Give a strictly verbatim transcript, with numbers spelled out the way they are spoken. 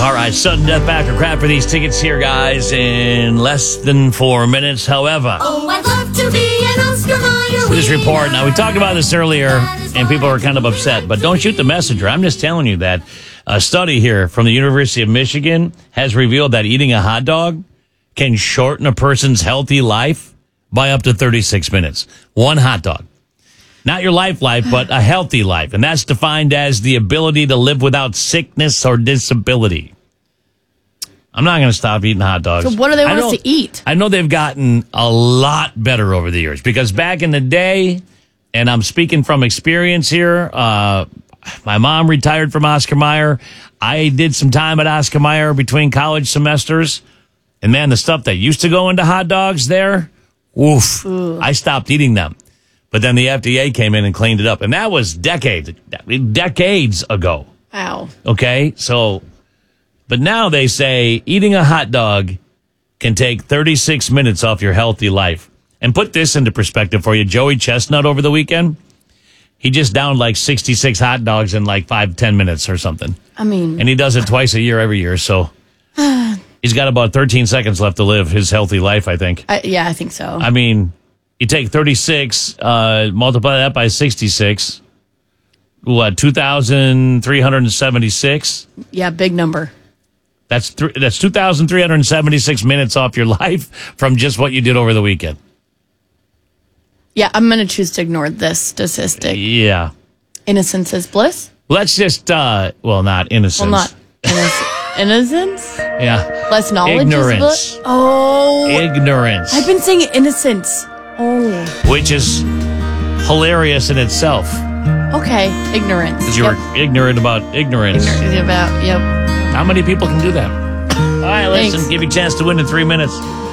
All right, sudden death back or crap for these tickets here, guys, in less than four minutes. However, oh, I'd love to be an Oscar Mayer. this report, now we talked about this earlier, and people were kind of upset, but don't shoot the messenger. I'm just telling you that a study here from the University of Michigan has revealed that eating a hot dog can shorten a person's healthy life by up to thirty-six minutes. One hot dog. Not your life life, but a healthy life. And that's defined as the ability to live without sickness or disability. I'm not going to stop eating hot dogs. So what do they want I us know- to eat? I know they've gotten a lot better over the years because back in the day, and I'm speaking from experience here, uh, my mom retired from Oscar Mayer. I did some time at Oscar Mayer between college semesters. And man, the stuff that used to go into hot dogs there, oof, I stopped eating them. But then the F D A came in and cleaned it up. And that was decades, decades ago. Wow. Okay? So, but now they say eating a hot dog can take thirty-six minutes off your healthy life. And put this into perspective for you. Joey Chestnut over the weekend, he just downed like sixty-six hot dogs in like five, ten minutes or something. I mean. And he does it twice a year every year. So he's got about thirteen seconds left to live his healthy life, I think. I, yeah, I think so. I mean, you take thirty-six, uh, multiply that by sixty-six. What, two thousand three hundred seventy-six? Yeah, big number. That's th- that's two thousand three hundred seventy-six minutes off your life from just what you did over the weekend. Yeah, I'm going to choose to ignore this statistic. Yeah. Innocence is bliss? Let's just, uh, well, not innocence. Well, not innoc- innocence? Yeah. Less knowledge Ignorance. is bliss? Oh. Ignorance. I've been saying innocence. Oh. Which is hilarious in itself. Okay, ignorance. Because you Yep. were ignorant about ignorance. Ignorant about, yep. How many people can do that? All right, listen, Thanks. give you a chance to win in three minutes.